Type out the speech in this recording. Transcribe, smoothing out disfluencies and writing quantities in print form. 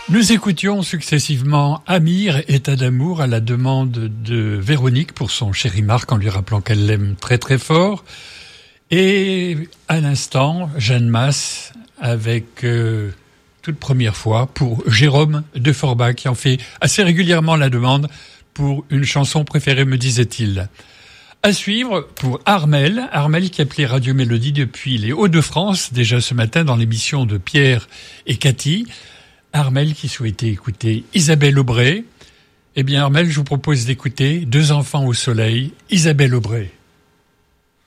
Nous écoutions successivement Amir, État d'amour, à la demande de Véronique pour son chéri Marc, en lui rappelant qu'elle l'aime très très fort. Et à l'instant, Jeanne Masse, avec toute première fois, pour Jérôme de Forbach, qui en fait assez régulièrement la demande pour une chanson préférée, me disait-il. À suivre pour Armel qui appelait Radio Mélodie depuis les Hauts-de-France, déjà ce matin dans l'émission de Pierre et Cathy. Armel qui souhaitait écouter Isabelle Aubray. Eh bien Armel, je vous propose d'écouter Deux enfants au soleil, Isabelle Aubray.